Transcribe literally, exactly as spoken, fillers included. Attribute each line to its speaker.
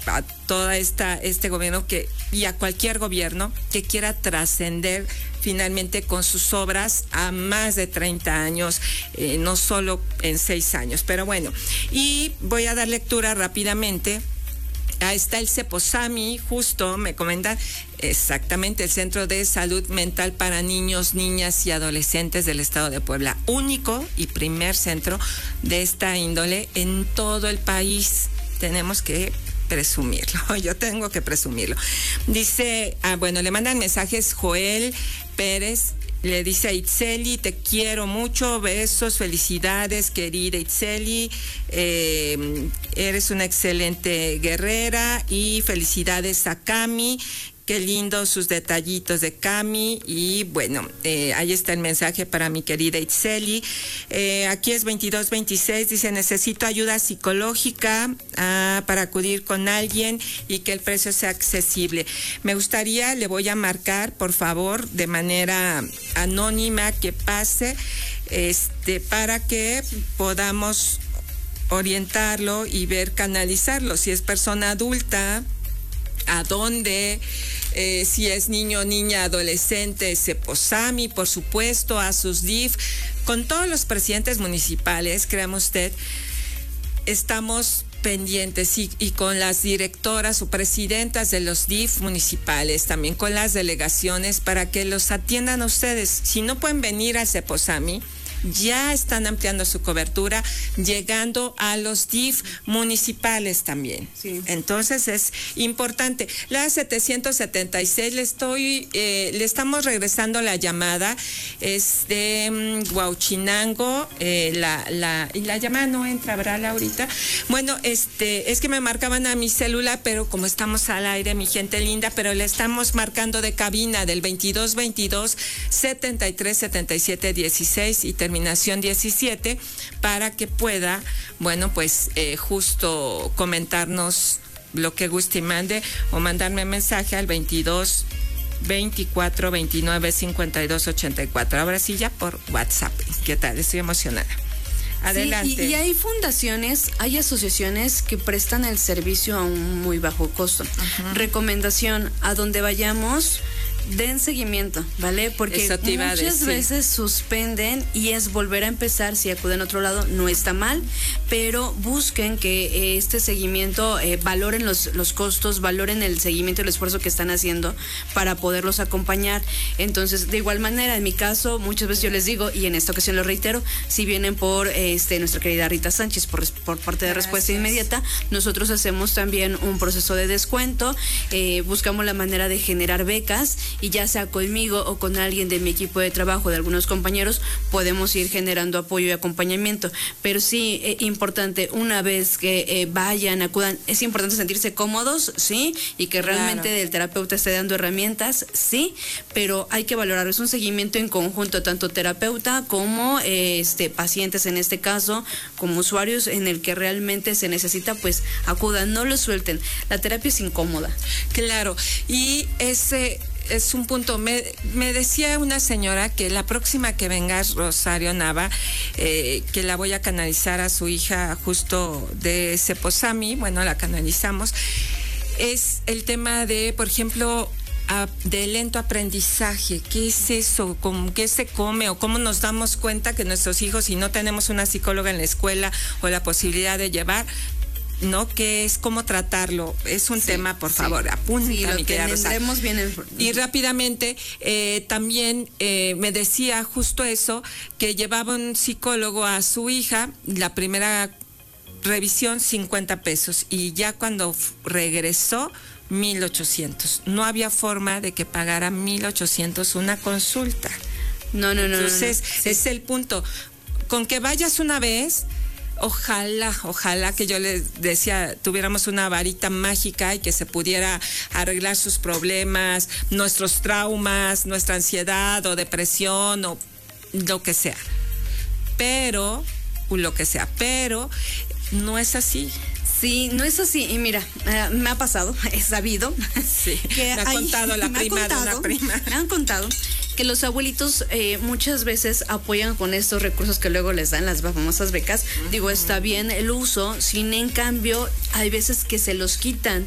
Speaker 1: a toda esta este gobierno que y a cualquier gobierno que quiera trascender finalmente con sus obras a más de treinta años, eh, no solo en seis años. Pero bueno, y voy a dar lectura rápidamente. Ahí está el CEPOSAMI, justo me comentan, exactamente, el Centro de Salud Mental para Niños, Niñas y Adolescentes del Estado de Puebla. Único y primer centro de esta índole en todo el país. Tenemos que presumirlo, yo tengo que presumirlo. Dice, ah, bueno, le mandan mensajes Joel Pérez. Le dice a Itzeli, te quiero mucho, besos, felicidades, querida Itzeli, eh, eres una excelente guerrera y felicidades a Cami. Qué lindo sus detallitos de Cami. Y bueno, eh, ahí está el mensaje para mi querida Itzeli. Eh, aquí es veintidós veintiséis, dice, necesito ayuda psicológica ah, para acudir con alguien y que el precio sea accesible. Me gustaría, le voy a marcar, por favor, de manera anónima que pase, este, para que podamos orientarlo y ver, canalizarlo. Si es persona adulta, a dónde, eh, si es niño, niña, adolescente, CEPOSAMI, por supuesto, a sus D I F. Con todos los presidentes municipales, créame usted, estamos pendientes y, y con las directoras o presidentas de los D I F municipales, también con las delegaciones, para que los atiendan a ustedes. Si no pueden venir al CEPOSAMI, ya están ampliando su cobertura, llegando a los D I F municipales también. Sí. Entonces es importante. La setecientos setenta y seis, le estoy, eh, le estamos regresando la llamada, es de um, Huauchinango, eh, la, la, y la llamada no entra, ¿verdad, Laurita? Bueno, este, es que me marcaban a mi celular, pero como estamos al aire, mi gente linda, pero le estamos marcando de cabina del veintidós veintidós, setenta y tres setenta y siete dieciséis y terminación diecisiete, para que pueda, bueno, pues eh, justo comentarnos lo que guste y mande, o mandarme mensaje al veintidós veinticuatro veintinueve cincuenta y dos ochenta y cuatro. Ahora sí, ya por WhatsApp. ¿Qué tal? Estoy emocionada. Adelante.
Speaker 2: Sí, y, y hay fundaciones, hay asociaciones que prestan el servicio a un muy bajo costo. Uh-huh. Recomendación, a donde vayamos, den seguimiento, ¿vale? Porque muchas veces suspenden y es volver a empezar. Si acuden a otro lado, no está mal, pero busquen que eh, este seguimiento, eh, valoren los, los costos, valoren el seguimiento y el esfuerzo que están haciendo para poderlos acompañar. Entonces, de igual manera, en mi caso, muchas veces yo les digo, y en esta ocasión lo reitero, si vienen por este nuestra querida Rita Sánchez, por, por parte de Respuesta Inmediata, nosotros hacemos también un proceso de descuento, eh, buscamos la manera de generar becas, y ya sea conmigo o con alguien de mi equipo de trabajo, de algunos compañeros, podemos ir generando apoyo y acompañamiento. Pero sí, eh, importante, una vez que eh, vayan, acudan, es importante sentirse cómodos, sí, y que realmente claro, el terapeuta esté dando herramientas, sí, pero hay que valorar, es un seguimiento en conjunto, tanto terapeuta como eh, este pacientes en este caso, como usuarios, en el que realmente se necesita, pues acudan, no lo suelten. La terapia es incómoda.
Speaker 1: Claro, y ese es un punto. Me, me decía una señora que la próxima que venga es Rosario Nava, eh, que la voy a canalizar a su hija justo de CEPOSAMI, bueno, la canalizamos. Es el tema de, por ejemplo, a, de lento aprendizaje. ¿Qué es eso? ¿Cómo, qué se come? ¿O cómo nos damos cuenta que nuestros hijos, si no tenemos una psicóloga en la escuela o la posibilidad de llevar, ¿no? Que es cómo tratarlo. Es un sí, tema, por sí, favor, apunta, sí, mi querida Rosario. Bien el... Y rápidamente, eh, también eh, me decía justo eso, que llevaba un psicólogo a su hija, la primera revisión cincuenta pesos, y ya cuando regresó, mil ochocientos. No había forma de que pagara mil ochocientos una consulta.
Speaker 2: No, no, no.
Speaker 1: Entonces,
Speaker 2: no, no. Sí.
Speaker 1: es el punto. Con que vayas una vez, ojalá, ojalá que yo les decía, tuviéramos una varita mágica y que se pudiera arreglar sus problemas, nuestros traumas, nuestra ansiedad o depresión o lo que sea. Pero, lo que sea, pero no es así.
Speaker 2: Sí, no es así. Y mira, uh, me ha pasado, he sabido.
Speaker 1: Sí,
Speaker 2: que
Speaker 1: me ha
Speaker 2: hay,
Speaker 1: contado la prima
Speaker 2: contado,
Speaker 1: de una prima.
Speaker 2: Me han contado que los abuelitos eh, muchas veces apoyan con estos recursos que luego les dan las famosas becas. Uh-huh. Digo, está bien el uso, sin en cambio, hay veces que se los quitan.